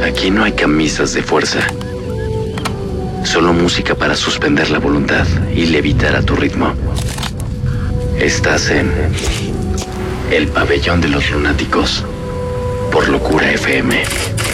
Aquí no hay camisas de fuerza. Solo música para suspender la voluntad y levitar a tu ritmo. Estás en El Pabellón de los Lunáticos por Locura FM.